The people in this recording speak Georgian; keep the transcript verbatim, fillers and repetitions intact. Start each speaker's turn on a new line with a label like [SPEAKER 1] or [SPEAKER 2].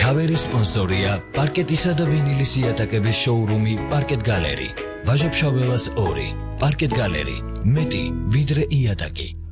[SPEAKER 1] Cover sponsorია პარკეტისა და ვინილის იატაკების შოურუმი Parket Gallery. Ვაჟა-ფშაველას ორი. Parket Gallery. მეტი ვიდრე იატაკი.